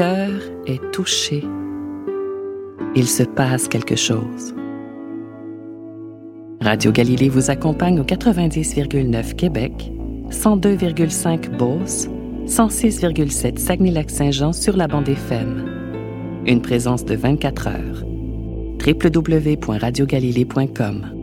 cœur est touché. Il se passe quelque chose. Radio Galilée vous accompagne au 90,9 Québec, 102,5 Beauce, 106,7 Saguenay-Lac-Saint-Jean sur la bande FM. Une présence de 24 heures. www.radiogalilée.com